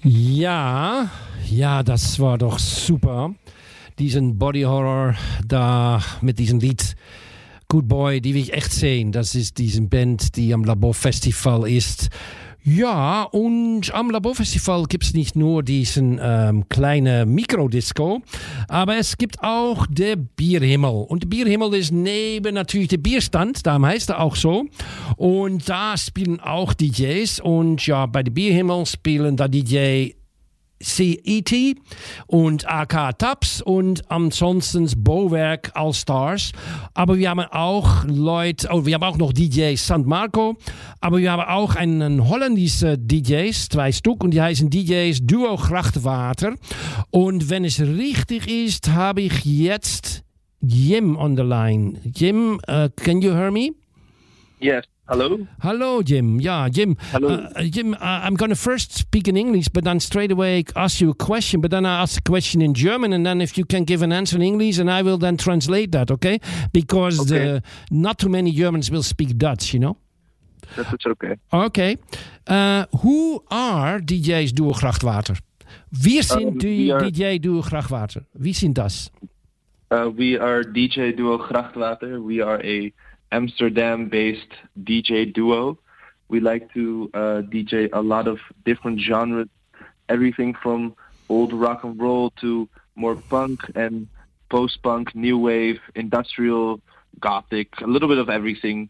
Ja, ja, das war doch super. Diesen Body Horror da mit diesem Lied Good Boy, die will ich echt sehen. Das ist diese Band, die am Labor Festival ist. Ja, und am Labor Festival gibt es nicht nur diesen kleine Mikrodisco, aber es gibt auch der Bierhimmel. Und der Bierhimmel ist neben natürlich der Bierstand, darum heißt er auch so. Und da spielen auch DJs. Und ja, bei der Bierhimmel spielen da DJ CET und AK Taps und ansonsten Bauwerk All Stars. Aber wir haben auch Leute, wir haben auch noch DJ San Marco, aber wir haben auch einen holländische DJs, 2 Stück, und die heißen DJs Duo Grachtwater. Und wenn es richtig ist, habe ich jetzt Jim on the line. Jim, can you hear me? Yes. Hello? Hello, Jim. Yeah, Jim. Hello. Jim, I'm going to first speak in English, but then straight away ask you a question. But then I ask a question in German, and then if you can give an answer in English, and I will then translate that, okay? Because not too many Germans will speak Dutch, you know? That's okay. Okay. Who are DJs Duo Grachtwater? Wie sind die DJ Duo Grachtwater? Wie sind das? We are DJ Duo Grachtwater. We are a Amsterdam-based DJ duo. We like to DJ a lot of different genres, everything from old rock and roll to more punk and post-punk, new wave, industrial, gothic, a little bit of everything.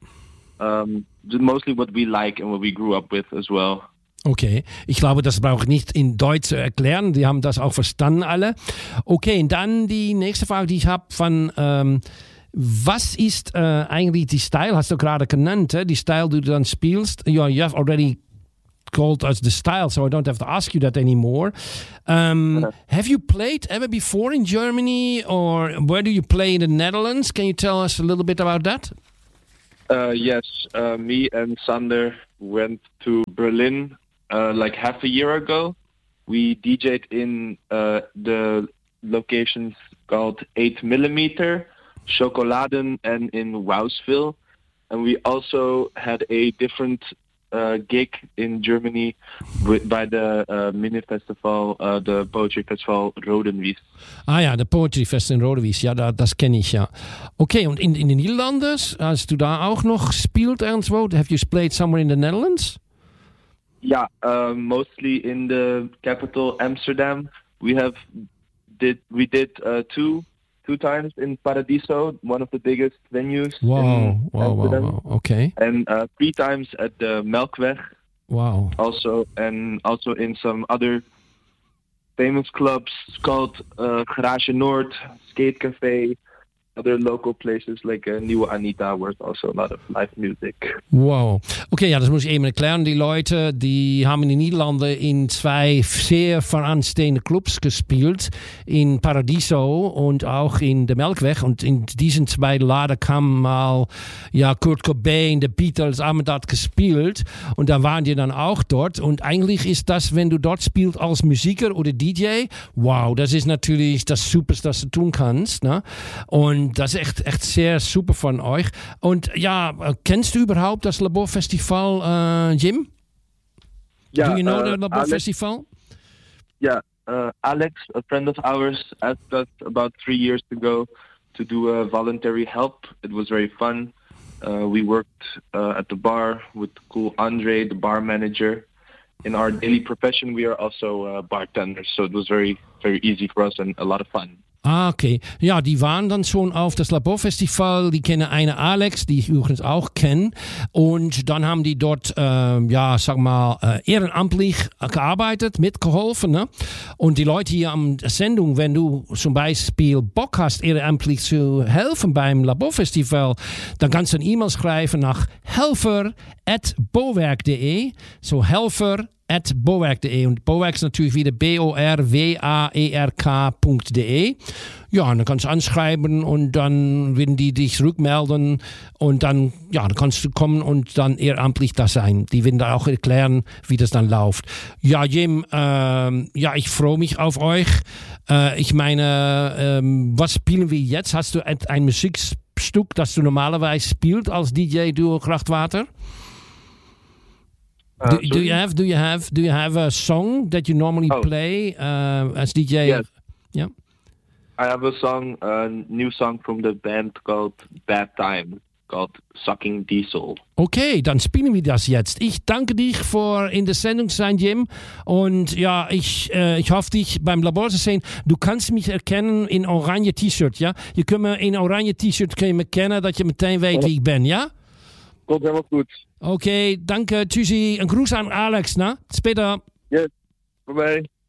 Mostly what we like and what we grew up with as well. Okay, ich glaube, das brauche ich nicht in Deutsch zu erklären. Die haben das auch verstanden alle. Okay, und dann die nächste Frage, die ich habe von... was ist eigentlich die Style, hast du gerade genannt, die Style, die du dann spielst? You have already called us the style, so I don't have to ask you that anymore. Have you played ever before in Germany, or where do you play in the Netherlands? Can you tell us a little bit about that? Yes, me and Sander went to Berlin like half a year ago. We DJ'd in the locations called 8mm, Schokoladen, and in Wouwsville. And we also had a different gig in Germany by the mini festival, the poetry festival Rodenwies. Ah ja, der Poetry Fest in Rodenwies, ja, das kenne ich, ja. Okay, und in den Niederlanden, hast du da auch noch gespielt irgendwo? Have you played somewhere in the Netherlands? Yeah, mostly in the capital, Amsterdam. We did two times in Paradiso, one of the biggest venues. Wow, okay. And 3 times at the Melkweg. Wow. Also in some other famous clubs called Garage Noord, Skate Café, other local places like Nieuwe Anita, where there's also a lot of live music. Wow. Okay, ja, das muss ich eben erklären. Die Leute, die haben in den Niederlanden in 2 sehr voranstehende Clubs gespielt, in Paradiso und auch in der Melkweg. Und in diesen 2 Laden kam mal, ja, Kurt Cobain, The Beatles, haben dort gespielt. Und da waren die dann auch dort. Und eigentlich ist das, wenn du dort spielst als Musiker oder DJ, wow, das ist natürlich das Superste, das du tun kannst, ne? Und das ist echt sehr super von euch. Und ja, kennst du überhaupt das Labor Festival, Jim? Yeah, Do you know the Labor Festival? Yeah, Alex, a friend of ours, asked us about 3 years ago to do a voluntary help. It was very fun. We worked at the bar with cool Andre, the bar manager. In our daily profession, we are also bartenders, so it was very, very easy for us and a lot of fun. Ah, okay. Ja, die waren dann schon auf das Laborfestival. Die kennen eine Alex, die ich übrigens auch kenne. Und dann haben die dort, ehrenamtlich gearbeitet, mitgeholfen. Ne? Und die Leute hier am Sendung, wenn du zum Beispiel Bock hast, ehrenamtlich zu helfen beim Laborfestival, dann kannst du eine E-Mail schreiben nach helfer@bowerk.de. So helfer@bowerk.de. Und Bowerk ist natürlich wieder BORWAERK.de. Ja, und dann kannst du anschreiben und dann werden die dich rückmelden und dann, ja, dann kannst du kommen und dann ehrenamtlich da sein. Die werden da auch erklären, wie das dann läuft. Ja, Jim, ja, ich freue mich auf euch. Ich meine, was spielen wir jetzt? Hast du ein Musikstück, das du normalerweise spielst als DJ Duo Grachtwater? Do you have a song that you normally play as DJ? Yes. Yeah. I have a song, a new song from the band called Bad Time, called Sucking Diesel. Okay, dann spielen wir das jetzt. Ich danke dich für in der Sendung sein, Jim. Und ja, ich hoffe, dich beim Labor zu sehen. Du kannst mich erkennen in oranje T-shirt, ja? Je kunt me in oranje T-shirt kun je me kennen, dat je meteen weet wie ik ben, ja? Komt helemaal goed. Okay, danke, tschüssi. Ein Gruß an Alex, ne? Später. Yes, bye-bye.